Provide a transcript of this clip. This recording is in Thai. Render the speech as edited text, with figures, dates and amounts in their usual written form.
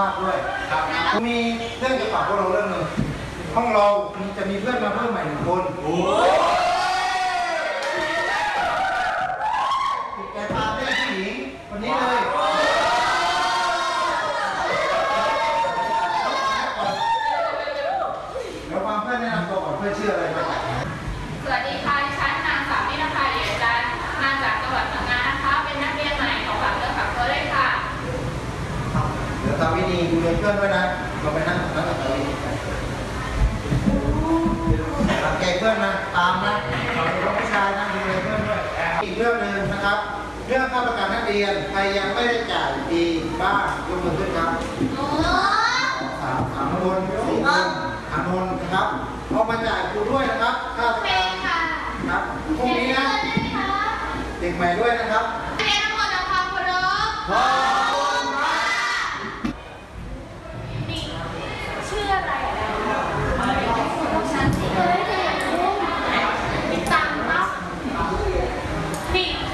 พด้วยครับมีเรื่องจะฝากพวกเราเรื่องหนึ่งห้องเราจะมีเพื่อนมาเพิ่มใหม่1 คนติดใจพาเพื่อนผู้หญิงคนนี้เลยเดี๋ยวฟังเพื่อนแนะนำตัวก่อนเพื่อนชื่ออะไรครับสวัสดีค่ะดิฉันนางสาวนิรภาเอียจันทร์มาจากจังหวัดพังงานะคะเป็นนักเรียนใหม่ของฝากเนื้อฝากตัวด้วยค่ะเดี๋ยวตาวินีดูเรียนเพื่อนด้วยนะเราไปนั่งกับตาวินีรังแกเพื่อนนะตามนะเราเป็นผู้ชายนะดูเรียนเพื่อนด้วยอีกเรื่องหนึ่งนะครับเรื่องค่าประกันนักเรียนใครยังไม่ได้จ่ายดีบ้างยกมือขึ้นครับถามนนท์4 คนถามนนท์นะครับเอามาจ่ายครูด้วยนะครับค่าประกันครับพรุ่งนี้นะเด็กใหม่ด้วยนะครับเรียนทั้งหมดจากความเคารพ